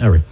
All right.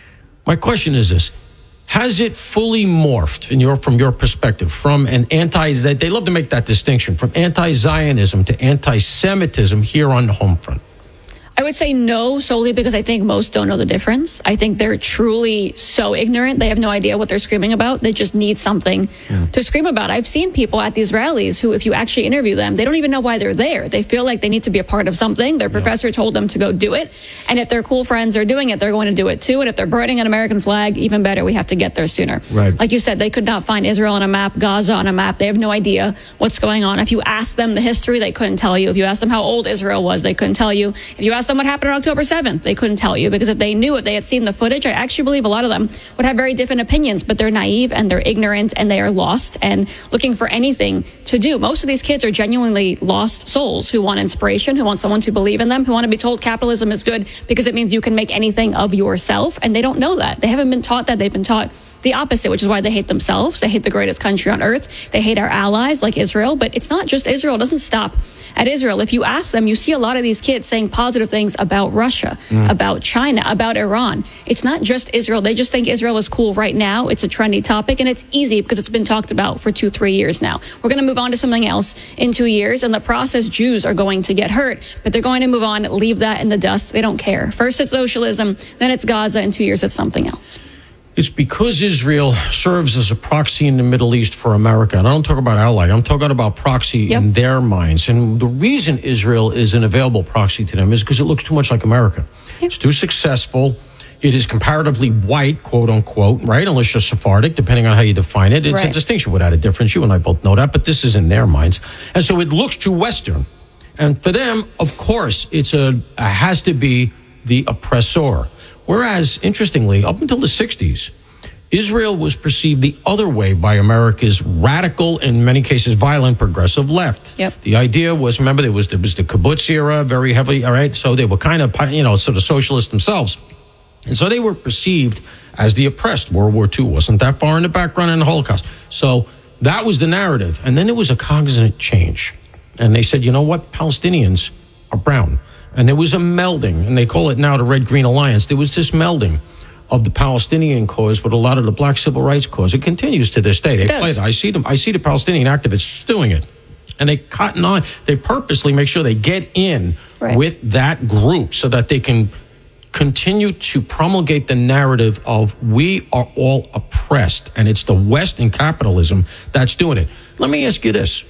My question is this. Has it fully morphed from your perspective from an they love to make that distinction, from anti-Zionism to anti-Semitism here on the home front? I would say no, solely because I think most don't know the difference. I think they're truly so ignorant. They have no idea what they're screaming about. They just need something to scream about. I've seen people at these rallies who, if you actually interview them, they don't even know why they're there. They feel like they need to be a part of something. Their professor told them to go do it. And if their cool friends are doing it, they're going to do it too. And if they're burning an American flag, even better, we have to get there sooner. Right. Like you said, they could not find Israel on a map, Gaza on a map. They have no idea what's going on. If you ask them the history, they couldn't tell you. If you ask them how old Israel was, they couldn't tell you. If you ask them what happened on October 7th, they couldn't tell you, because if they knew, if they had seen the footage, I actually believe a lot of them would have very different opinions, but they're naive and they're ignorant and they are lost and looking for anything to do. Most of these kids are genuinely lost souls who want inspiration, who want someone to believe in them, who want to be told capitalism is good because it means you can make anything of yourself. And they don't know that. They haven't been taught that. They've been taught the opposite, which is why they hate themselves. They hate the greatest country on earth. They hate our allies like Israel. But it's not just Israel. It doesn't stop at Israel. If you ask them, you see a lot of these kids saying positive things about Russia, about China, about Iran. It's not just Israel. They just think Israel is cool right now. It's a trendy topic, and it's easy because it's been talked about for 2-3 years now. We're going to move on to something else in 2 years. In the process, Jews are going to get hurt, but they're going to move on, leave that in the dust. They don't care. First it's socialism, then it's Gaza. In 2 years, it's something else. It's because Israel serves as a proxy in the Middle East for America. And I don't talk about ally. I'm talking about proxy in their minds. And the reason Israel is an available proxy to them is because it looks too much like America. It's too successful. It is comparatively white, quote unquote, right? Unless you're Sephardic, depending on how you define it. It's a distinction without a difference. You and I both know that, but this is in their minds. And so it looks too Western. And for them, of course, it has to be the oppressor. Whereas, interestingly, up until the 60s, Israel was perceived the other way by America's radical, in many cases violent, progressive left. The idea was, remember, there was the kibbutz era, very heavily, all right? So they were kind of, sort of socialists themselves. And so they were perceived as the oppressed. World War II wasn't that far in the background in the Holocaust. So that was the narrative. And then there was a cognizant change. And they said, you know what? Palestinians are brown. And there was a melding, and they call it now the Red-Green Alliance. There was this melding of the Palestinian cause with a lot of the black civil rights cause. It continues to this day. They play it. I see the Palestinian activists doing it. And they cotton on. They purposely make sure they get in with that group so that they can continue to promulgate the narrative of we are all oppressed, and it's the West and capitalism that's doing it. Let me ask you this.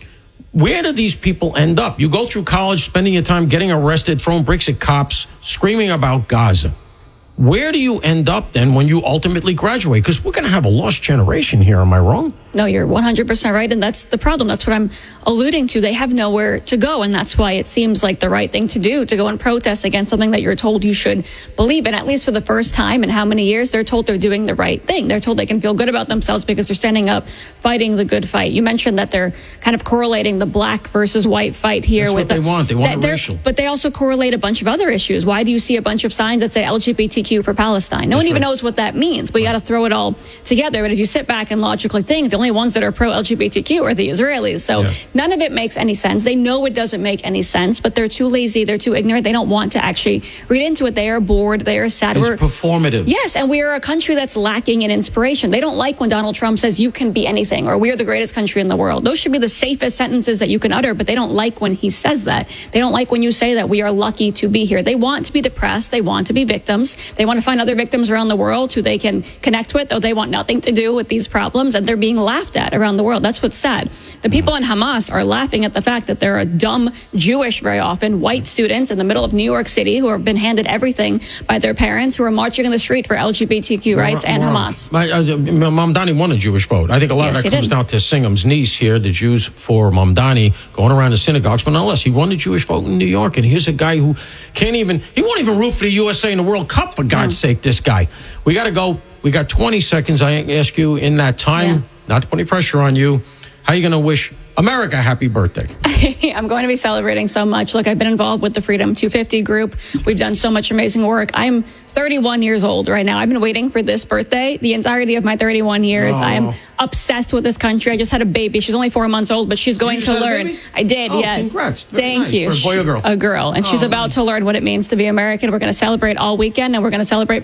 Where do these people end up? You go through college, spending your time getting arrested, throwing bricks at cops, screaming about Gaza. Where do you end up then when you ultimately graduate? Because we're going to have a lost generation here. Am I wrong? No, you're 100% right. And that's the problem. That's what I'm alluding to. They have nowhere to go. And that's why it seems like the right thing to do, to go and protest against something that you're told you should believe in. At least for the first time in how many years, they're told they're doing the right thing. They're told they can feel good about themselves because they're standing up, fighting the good fight. You mentioned that they're kind of correlating the black versus white fight here. That's with what they want. They want it racial. But they also correlate a bunch of other issues. Why do you see a bunch of signs that say LGBTQ for Palestine? No one even knows what that means, but you got to throw it all together. But if you sit back and logically think, the only ones that are pro-LGBTQ are the Israelis. So none of it makes any sense. They know it doesn't make any sense, but they're too lazy. They're too ignorant. They don't want to actually read into it. They are bored. They are sad. It's performative. Yes, and we are a country that's lacking in inspiration. They don't like when Donald Trump says you can be anything or we are the greatest country in the world. Those should be the safest sentences that you can utter, but they don't like when he says that. They don't like when you say that we are lucky to be here. They want to be depressed. They want to be victims. They want to find other victims around the world who they can connect with, though they want nothing to do with these problems, and they're being laughed at around the world. That's what's sad. The people in Hamas are laughing at the fact that there are dumb Jewish, very often, white students in the middle of New York City who have been handed everything by their parents who are marching in the street for LGBTQ rights and Hamas. Mamdani won a Jewish vote. I think a lot of that comes down to Singham's niece here, the Jews for Mamdani, going around the synagogues. But nonetheless, he won the Jewish vote in New York, and here's a guy who he won't even root for the USA in the World Cup, for God's sake, this guy. We got to go. We got 20 seconds. I ask you in that time, not to put any pressure on you, how are you going to wish America happy birthday? I'm going to be celebrating so much. Look, I've been involved with the Freedom 250 group. We've done so much amazing work. I'm 31 years old right now. I've been waiting for this birthday the entirety of my 31 years. I am obsessed with this country. I just had a baby. She's only 4 months old, but she's going to learn. I did, yes. Congrats. Thank you. For a boy or girl? A girl. And she's about to learn what it means to be American. We're going to celebrate all weekend, and we're going to celebrate